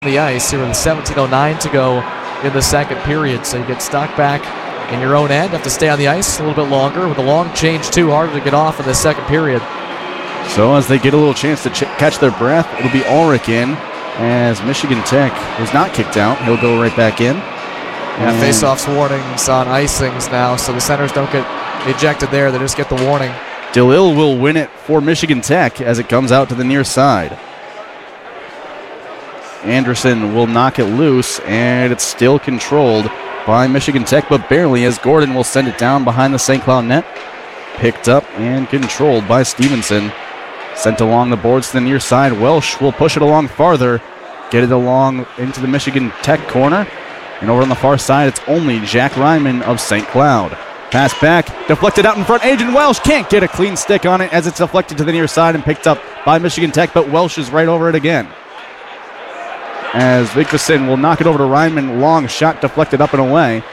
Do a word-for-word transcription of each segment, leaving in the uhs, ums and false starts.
the ice here with seventeen oh nine to go in the second period. So you get stuck back in your own end, have to stay on the ice a little bit longer with a long change too, harder to get off in the second period. So as they get a little chance to ch- catch their breath, it'll be Ulrich in as Michigan Tech was not kicked out. He'll go right back in. Yeah, face-offs warnings on icings now, so the centers don't get ejected there. They just get the warning. DeLille will win it for Michigan Tech as it comes out to the near side. Anderson will knock it loose, and it's still controlled by Michigan Tech, but barely, as Gordon will send it down behind the Saint Cloud net. Picked up and controlled by Stevenson. Sent along the boards to the near side. Welsh will push it along farther, get it along into the Michigan Tech corner. And over on the far side, it's only Jack Ryman of Saint Cloud. Pass back, deflected out in front. Agent Welsh can't get a clean stick on it as it's deflected to the near side and picked up by Michigan Tech, but Welsh is right over it again. As Vigfusson will knock it over to Ryman. Long shot deflected up and away.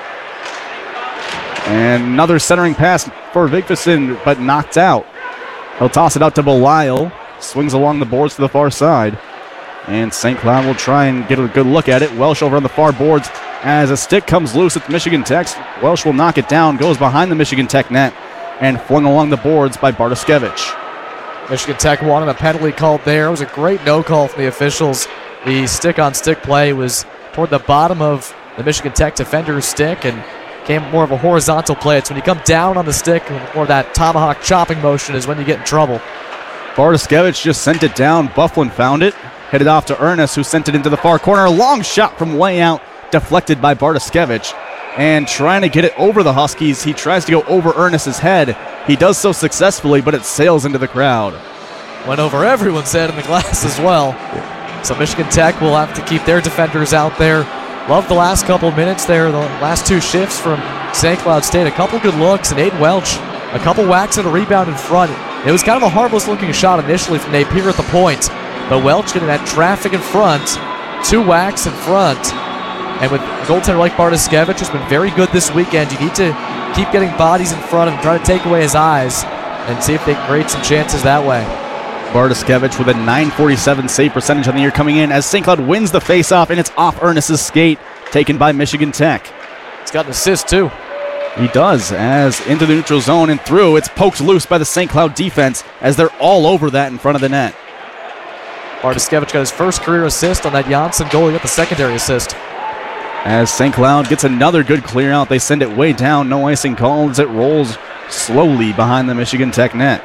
And another centering pass for Vigfusson, but knocked out. He'll toss it out to Belisle. Swings along the boards to the far side. And Saint Cloud will try and get a good look at it. Welsh over on the far boards as a stick comes loose at Michigan Tech. Welsh will knock it down, goes behind the Michigan Tech net, and flung along the boards by Bartoskevich. Michigan Tech wanted a penalty called there. It was a great no call from the officials. The stick-on-stick play was toward the bottom of the Michigan Tech defender's stick and came more of a horizontal play. It's when you come down on the stick or that tomahawk chopping motion is when you get in trouble. Bartoskevich just sent it down. Bufflin found it. Headed off to Ernest, who sent it into the far corner. A long shot from way out, deflected by Bartoskevich. And trying to get it over the Huskies, he tries to go over Ernest's head. He does so successfully, but it sails into the crowd. Went over everyone's head in the glass as well. So Michigan Tech will have to keep their defenders out there. Love the last couple minutes there, the last two shifts from Saint Cloud State. A couple good looks, and Aiden Welch, a couple whacks and a rebound in front. It was kind of a harmless-looking shot initially from Napier at the point, but Welch getting that traffic in front, two whacks in front. And with a goaltender like Bartoskevich, who's been very good this weekend, you need to keep getting bodies in front of him, try to take away his eyes, and see if they can create some chances that way. Bartoskevich with a nine forty-seven save percentage on the year coming in as Saint Cloud wins the faceoff, and it's off Ernest's skate, taken by Michigan Tech. He's got an assist too. He does, as into the neutral zone and through. It's poked loose by the Saint Cloud defense as they're all over that in front of the net. Bartoskevich got his first career assist on that Janssen goal. He got the secondary assist. As Saint Cloud gets another good clear out, they send it way down. No icing called as it rolls slowly behind the Michigan Tech net.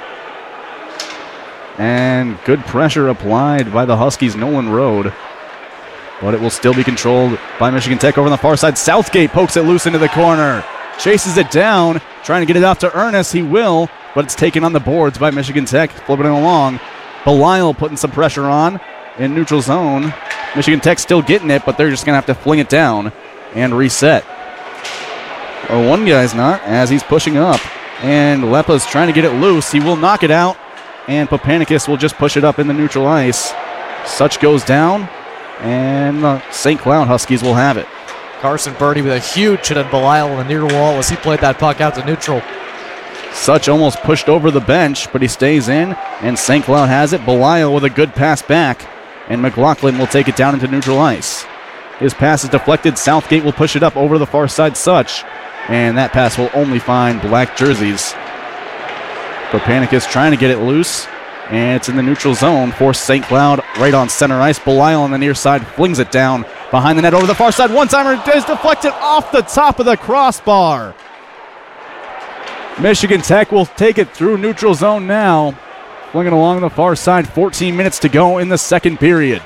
And good pressure applied by the Huskies, Nolan Road. But it will still be controlled by Michigan Tech over on the far side. Southgate pokes it loose into the corner. Chases it down, trying to get it out to Ernest. He will, but it's taken on the boards by Michigan Tech, flipping it along. Belisle putting some pressure on in neutral zone. Michigan Tech still getting it, but they're just going to have to fling it down and reset. Well, one guy's not, as he's pushing up. And Lepa's trying to get it loose. He will knock it out. And Papanicus will just push it up in the neutral ice. Such goes down, and the Saint Cloud Huskies will have it. Carson Birdie with a huge hit on Belisle on the near wall as he played that puck out to neutral. Such almost pushed over the bench, but he stays in, and Saint Cloud has it. Belisle with a good pass back, and McLaughlin will take it down into neutral ice. His pass is deflected. Southgate will push it up over the far side. Such, and that pass will only find black jerseys. Papanicus trying to get it loose, and it's in the neutral zone for Saint Cloud right on center ice. Belisle on the near side flings it down behind the net over the far side. One-timer is deflected off the top of the crossbar. Michigan Tech will take it through neutral zone now. Flinging along the far side, fourteen minutes to go in the second period.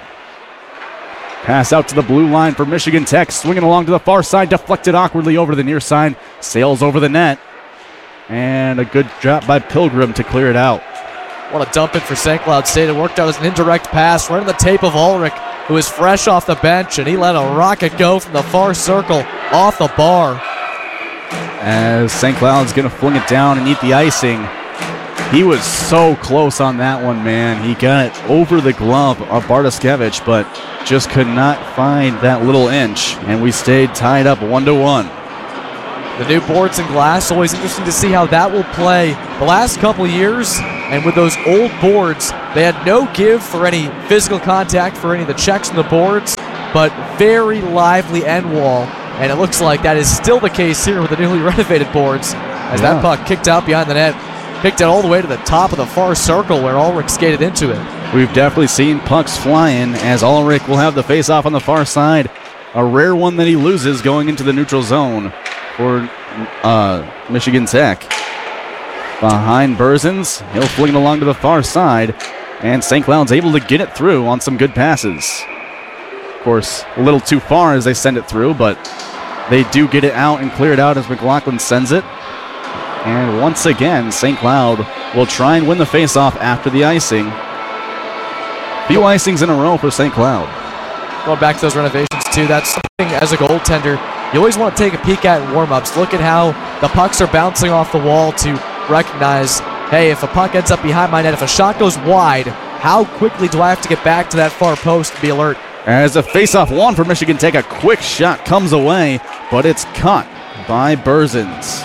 Pass out to the blue line for Michigan Tech, swinging along to the far side, deflected awkwardly over to the near side, sails over the net. And a good drop by Pilgrim to clear it out. What a dump it for Saint Cloud State. It worked out as an indirect pass right on the tape of Ulrich, who is fresh off the bench, and he let a rocket go from the far circle off the bar. As Saint Cloud's going to fling it down and eat the icing. He was so close on that one, man. He got it over the glove of Bartoskevich, but just could not find that little inch, and we stayed tied up one to one. The new boards and glass, always interesting to see how that will play. The last couple years, And with those old boards, they had no give for any physical contact for any of the checks on the boards, but very lively end wall. And it looks like that is still the case here with the newly renovated boards, as yeah. that puck kicked out behind the net, kicked it all the way to the top of the far circle where Ulrich skated into it. We've definitely seen pucks flying as Ulrich will have the face-off on the far side. A rare one that he loses going into the neutral zone for uh, Michigan Tech. Behind Berzins, he'll fling it along to the far side, and Saint Cloud's able to get it through on some good passes. Of course, a little too far as they send it through, but they do get it out and clear it out as McLaughlin sends it. And once again, Saint Cloud will try and win the faceoff after the icing. Few icings in a row for Saint Cloud. Going back to those renovations too, that's something as a goaltender you always want to take a peek at in warm-ups. Look at how the pucks are bouncing off the wall to recognize, hey, if a puck ends up behind my net, if a shot goes wide, how quickly do I have to get back to that far post to be alert? As a face-off one for Michigan Tech, a quick shot comes away, but it's caught by Berzins.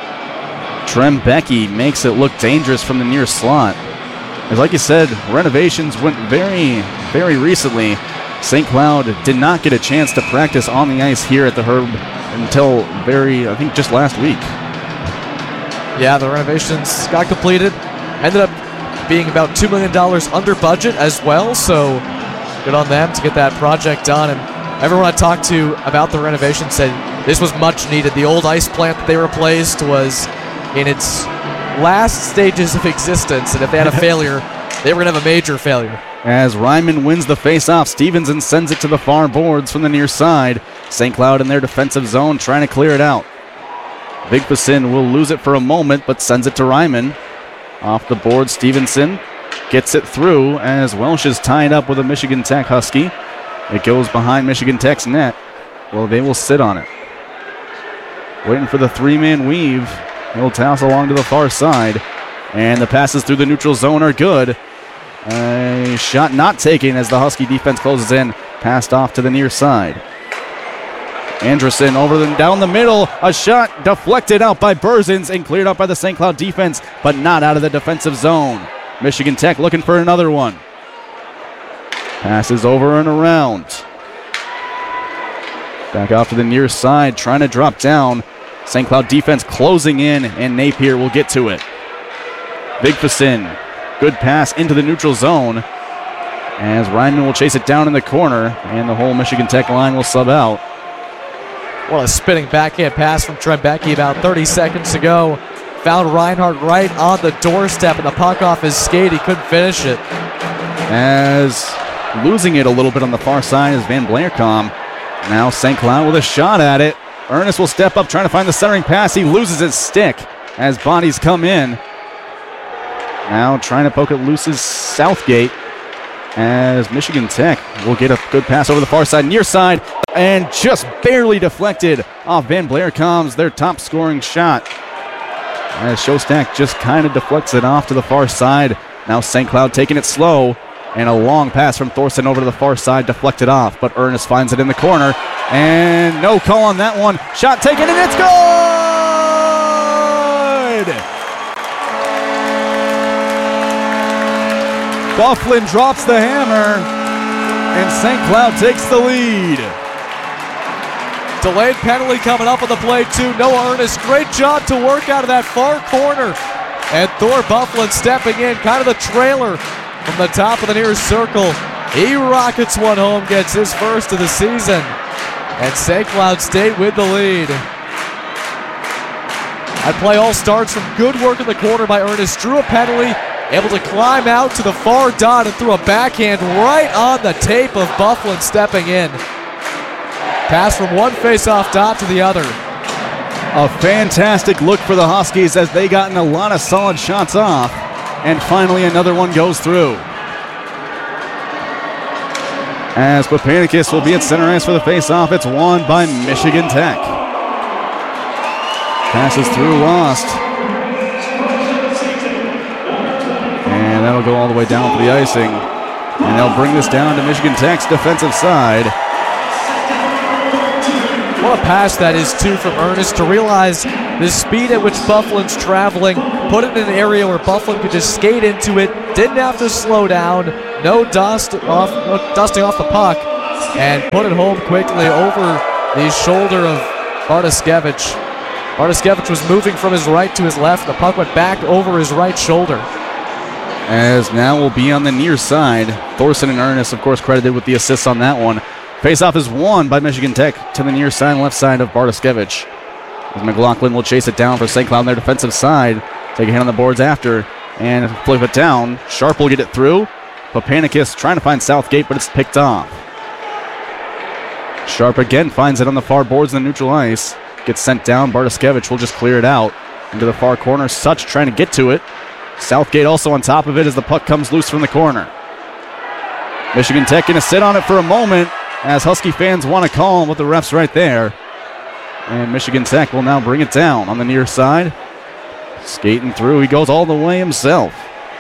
Trembecki makes it look dangerous from the near slot. As like you said, renovations went very, very recently. Saint Cloud did not get a chance to practice on the ice here at the Herb until very, I think, just last week. Yeah, the renovations got completed. Ended up being about two million dollars under budget as well, so good on them to get that project done. And everyone I talked to about the renovation said this was much needed. The old ice plant that they replaced was in its last stages of existence, and if they had a failure, they were going to have a major failure. As Ryman wins the faceoff, Stevenson sends it to the far boards from the near side. Saint Cloud in their defensive zone trying to clear it out. Vigfuson will lose it for a moment, but sends it to Ryman. Off the board, Stevenson gets it through as Welsh is tied up with a Michigan Tech Husky. It goes behind Michigan Tech's net. Well, they will sit on it. Waiting for the three-man weave. He'll toss along to the far side. And the passes through the neutral zone are good. A shot not taken as the Husky defense closes in. Passed off to the near side. Anderson over the, down the middle. A shot deflected out by Berzins and cleared out by the Saint Cloud defense, but not out of the defensive zone. Michigan Tech looking for another one. Passes over and around. Back off to the near side, trying to drop down. Saint Cloud defense closing in, and Napier will get to it. Vigfuson, good pass into the neutral zone as Ryman will chase it down in the corner, and the whole Michigan Tech line will sub out. What a spinning backhand pass from Trembecki about thirty seconds ago. Found Reinhardt right on the doorstep, and the puck off his skate. He couldn't finish it. As losing it a little bit on the far side is Van Blarcom. Now Saint Cloud with a shot at it. Ernest will step up trying to find the centering pass. He loses his stick as bodies come in. Now trying to poke it loose is Southgate as Michigan Tech will get a good pass over the far side, near side, and just barely deflected off Van Blarcom's, their top scoring shot. As Shostak just kind of deflects it off to the far side. Now Saint Cloud taking it slow, and a long pass from Thorson over to the far side, deflected off, but Ernest finds it in the corner, and no call on that one. Shot taken, and it's good! Bufflin drops the hammer, and Saint Cloud takes the lead. Delayed penalty coming up on the play, too. Noah Ernest, great job to work out of that far corner. And Thor Bufflin stepping in, kind of the trailer from the top of the near circle. He rockets one home, gets his first of the season. And Saint Cloud stayed with the lead. That play all starts from good work in the corner by Ernest. Drew a penalty, able to climb out to the far dot and threw a backhand right on the tape of Bufflin stepping in. Pass from one face-off dot to the other. A fantastic look for the Huskies as they gotten a lot of solid shots off. And finally another one goes through. As Papanikis will be at center ice for the face-off, it's won by Michigan Tech. Passes through, lost. And that'll go all the way down for the icing. And they'll bring this down to Michigan Tech's defensive side. What a pass that is, too, from Ernest to realize the speed at which Byfuglien's traveling, put it in an area where Byfuglien could just skate into it, didn't have to slow down, no dust off, no dusting off the puck, and put it home quickly over the shoulder of Bartoszewicz. Bartoszewicz was moving from his right to his left. The puck went back over his right shoulder. As now will be on the near side. Thorson and Ernest, of course, credited with the assists on that one. Faceoff is won by Michigan Tech to the near side and left side of Bartoszewicz. As McLaughlin will chase it down for Saint Cloud on their defensive side. Take a hit on the boards after and flip it down. Sharp will get it through. Papanicus trying to find Southgate, but it's picked off. Sharp again finds it on the far boards in the neutral ice. Gets sent down. Bartoszewicz will just clear it out into the far corner. Such trying to get to it. Southgate also on top of it as the puck comes loose from the corner. Michigan Tech going to sit on it for a moment as Husky fans want to call him with the refs right there. And Michigan Tech will now bring it down on the near side. Skating through. He goes all the way himself.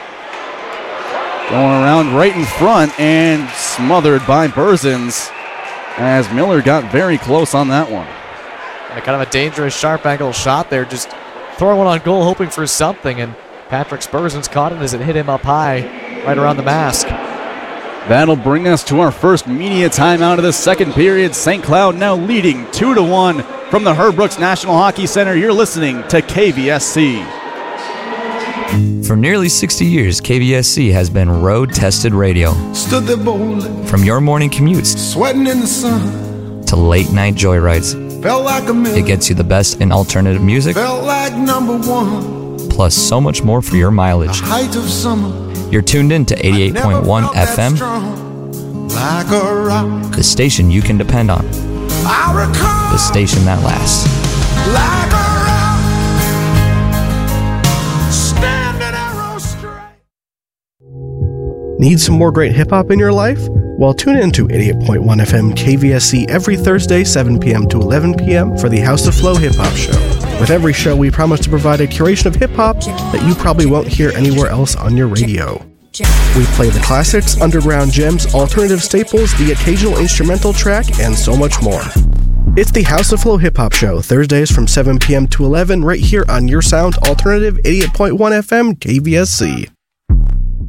Going around right in front and smothered by Berzins as Miller got very close on that one. And kind of a dangerous sharp angle shot there. Just throwing one on goal hoping for something. And Patrick Berzins caught it as it hit him up high right around the mask. That'll bring us to our first media timeout of the second period. Saint Cloud now leading two to one from the Herb Brooks National Hockey Center. You're listening to K V S C. For nearly sixty years, K V S C has been road-tested radio. Stood there boldly, from your morning commutes, sweating in the sun, to late-night joyrides. Felt like a million. It gets you the best in alternative music. Felt like number one. Plus so much more for your mileage. The height of summer. You're tuned in to eighty-eight point one F M, like a rock. The station you can depend on. I recall, the station that lasts. Like a rock, standing arrow straight. Need some more great hip-hop in your life? Well, tune in to eighty-eight point one F M K V S C every Thursday, seven p.m. to eleven p.m. for the House of Flow Hip-Hop Show. With every show, we promise to provide a curation of hip-hop that you probably won't hear anywhere else on your radio. We play the classics, underground gems, alternative staples, the occasional instrumental track, and so much more. It's the House of Flow Hip-Hop Show, Thursdays from seven p.m. to eleven, right here on your sound alternative eighty-eight point one F M K V S C.